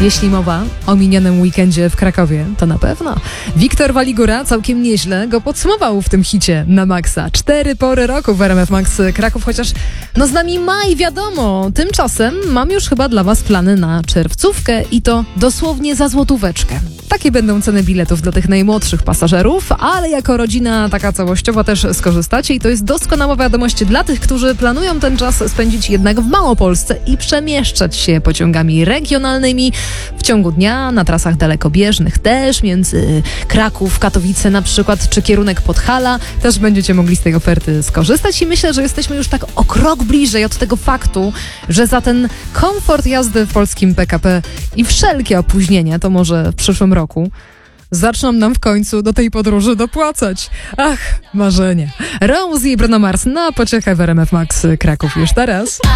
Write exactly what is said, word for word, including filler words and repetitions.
Jeśli mowa o minionym weekendzie w Krakowie, to na pewno. Wiktor Waligura całkiem nieźle go podsumował w tym hicie na maksa. Cztery pory roku w R M F Max Kraków, chociaż no z nami maj, wiadomo. Tymczasem mam już chyba dla was plany na czerwcówkę i to dosłownie za złotóweczkę. Takie będą ceny biletów dla tych najmłodszych pasażerów, ale jako rodzina taka całościowa też skorzystacie i to jest doskonała wiadomość dla tych, którzy planują ten czas spędzić jednak w Małopolsce i przemieszczać się pociągami regionalnymi w ciągu dnia, na trasach dalekobieżnych też, między Kraków, Katowice na przykład, czy kierunek Podhala. Też będziecie mogli z tej oferty skorzystać i myślę, że jesteśmy już tak o krok bliżej od tego faktu, że za ten komfort jazdy w polskim P K P i wszelkie opóźnienia, to może w przyszłym roku, zaczną nam w końcu do tej podróży dopłacać. Ach, marzenie. Rose i Bruno Mars na pociechę w R M F Max Kraków już teraz.